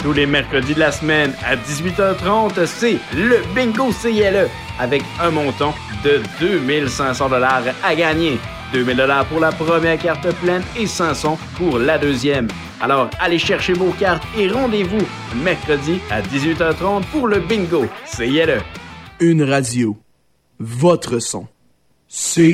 Tous les mercredis de la semaine à 18h30, c'est le Bingo CILE avec un montant de 2500 $ à gagner. 2000 $ pour la première carte pleine et 500 pour la deuxième. Alors, allez chercher vos cartes et rendez-vous mercredi à 18h30 pour le Bingo CILE. Une radio. Votre son.